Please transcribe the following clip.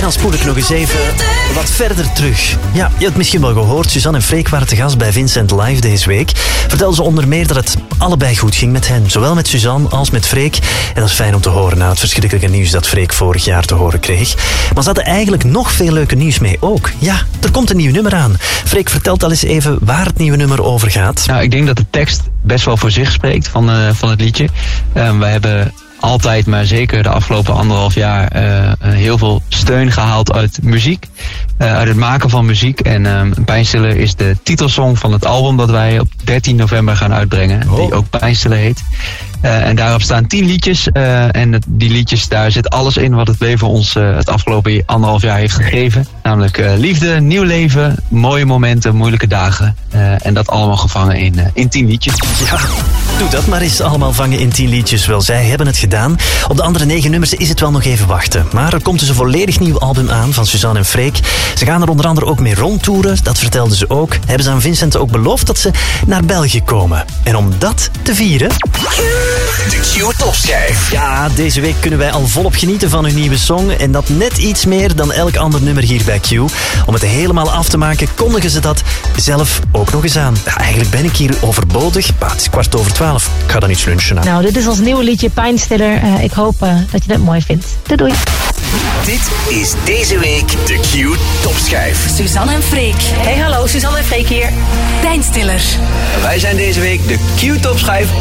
dan spoel ik nog eens even wat verder terug. Ja, je hebt het misschien wel gehoord. Suzanne en Freek waren te gast bij Vincent Live deze week. Vertelden ze onder meer dat het allebei goed ging met hen. Zowel met Suzanne als met Freek. En dat is fijn om te horen na het verschrikkelijke nieuws dat Freek vorig jaar te horen kreeg. Maar ze hadden eigenlijk nog veel leuke nieuws mee ook. Ja, er komt een nieuw nummer aan. Freek, vertelt al eens even waar het nieuwe nummer over gaat. Nou, ik denk dat de tekst best wel voor zich spreekt van het liedje. Wij hebben altijd, maar zeker de afgelopen 1,5 jaar heel veel steun gehaald uit muziek. Uit het maken van muziek. En Pijnstiller is de titelsong van het album dat wij op 13 november gaan uitbrengen. Die ook Pijnstiller heet. En daarop staan 10 liedjes. En die liedjes, daar zit alles in wat het leven ons het afgelopen 1,5 jaar heeft gegeven. Namelijk liefde, nieuw leven, mooie momenten, moeilijke dagen. En dat allemaal gevangen in 10 liedjes. Ja, doe dat maar eens allemaal vangen in 10 liedjes. Wel, zij hebben het gedaan. Op de andere 9 nummers is het wel nog even wachten. Maar er komt dus een volledig nieuw album aan van Suzanne en Freek. Ze gaan er onder andere ook mee rondtoeren. Dat vertelden ze ook. Hebben ze aan Vincent ook beloofd dat ze naar België komen. En om dat te vieren... De Q-topschijf. Ja, deze week kunnen wij al volop genieten van hun nieuwe song. En dat net iets meer dan elk ander nummer hier bij Q. Om het helemaal af te maken, kondigen ze dat zelf ook nog eens aan. Ja, eigenlijk ben ik hier overbodig. Maar het is 11:15. Ik ga dan iets lunchen. Nou, dit is ons nieuwe liedje Pijnstiller. Ik hoop dat je het mooi vindt. Doei. Dit is deze week de Q-topschijf. Suzanne en Freek. Hey, hallo, Suzanne en Freek hier. Pijnstiller. Wij zijn deze week de Q-topschijf